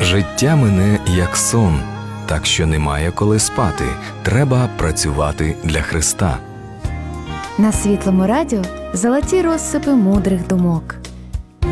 Життя мине як сон, так що немає коли спати. Треба працювати для Христа. На Світлому радіо золоті розсипи мудрих думок.